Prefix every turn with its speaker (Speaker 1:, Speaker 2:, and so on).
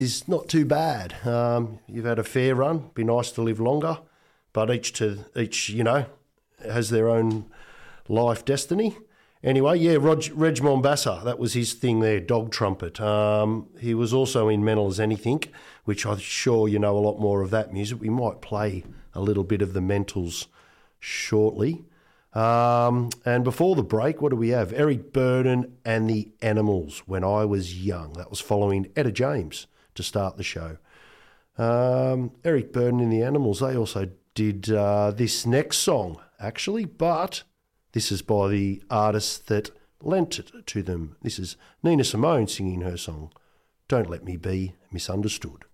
Speaker 1: is not too bad. You've had a fair run. Be nice to live longer, but each has their own life destiny. Anyway, yeah, Reg Mombassa, that was his thing there, dog trumpet. He was also in Mental as Anything, which I'm sure you know a lot more of that music. We might play a little bit of the Mentals shortly. And before the break, what do we have? Eric Burdon and the Animals, When I Was Young. That was following Etta James to start the show. Eric Burdon and the Animals, they also did this next song, actually, but this is by the artist that lent it to them. This is Nina Simone singing her song, Don't Let Me Be Misunderstood.